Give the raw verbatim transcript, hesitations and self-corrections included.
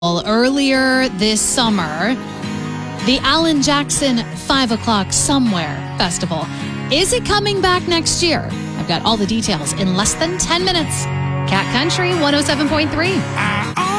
Earlier this summer, the Alan Jackson five o'clock Somewhere Festival. Is it coming back next year? I've got all the details in less than ten minutes. Cat Country one oh seven point three.